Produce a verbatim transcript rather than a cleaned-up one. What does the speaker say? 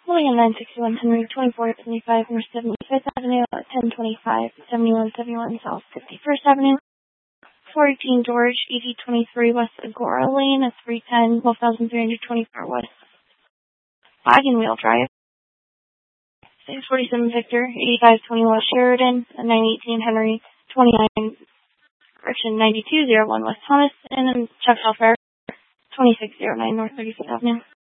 William nine sixty-one Henry twenty-four seventy-five North seventy-fifth Avenue at ten twenty-five seventy-one seventy-one South fifty-first Avenue. four eighteen George, E D twenty-three West Agora Lane at three ten twelve thousand three hundred twenty-four West Wagon Wheel Drive. six forty-seven Victor, eighty-five twenty West Sheridan, at nine eighteen Henry, twenty-nine, correction, ninety-two oh one West Thomas, and then Chuck Fair, twenty-six oh nine North thirty-fifth Avenue.